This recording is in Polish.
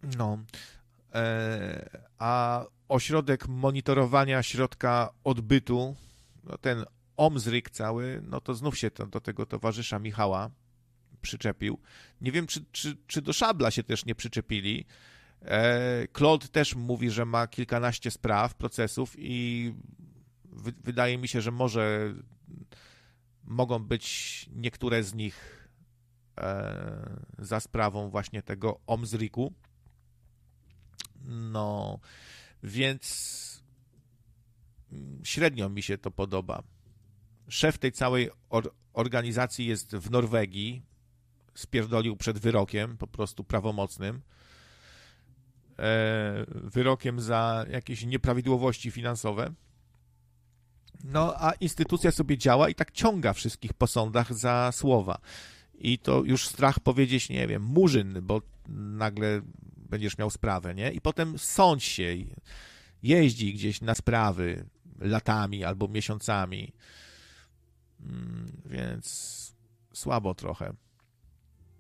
No. A ośrodek monitorowania środka odbytu, no ten OMZRYK cały, no to znów się do tego towarzysza Michała przyczepił. Nie wiem, czy do Szabla się też nie przyczepili. Claude też mówi, że ma kilkanaście spraw, procesów i wydaje mi się, że może mogą być niektóre z nich za sprawą właśnie tego OMZRYK-u. No, więc średnio mi się to podoba. Szef tej całej organizacji jest w Norwegii. Spierdolił przed wyrokiem, po prostu prawomocnym. Wyrokiem za jakieś nieprawidłowości finansowe. No, a instytucja sobie działa i tak ciąga wszystkich po sądach za słowa. I to już strach powiedzieć, nie wiem, Murzyn, bo nagle będziesz miał sprawę, nie? I potem sądź się, jeździ gdzieś na sprawy latami albo miesiącami. Więc słabo trochę.